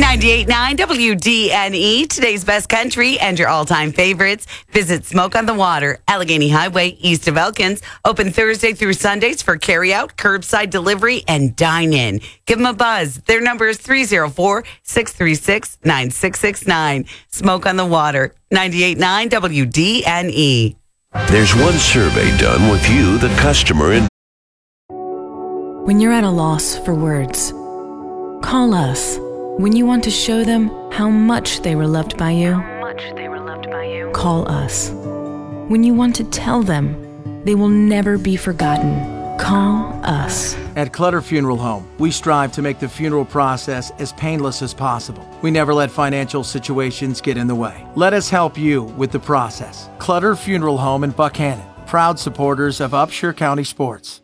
98.9 WDNE, today's best country and your all-time favorites. Visit Smoke on the Water, Allegheny Highway, east of Elkins. Open Thursday through Sundays for carry-out, curbside delivery, and dine-in. Give them a buzz. Their number is 304-636-9669. Smoke on the Water, 98.9 WDNE. There's one survey done with you, the customer, in. When you're at a loss for words, call us. When you want to show them how much they were loved by you, call us. When you want to tell them they will never be forgotten, call us. At Clutter Funeral Home, we strive to make the funeral process as painless as possible. We never let financial situations get in the way. Let us help you with the process. Clutter Funeral Home in Buckhannon, proud supporters of Upshur County sports.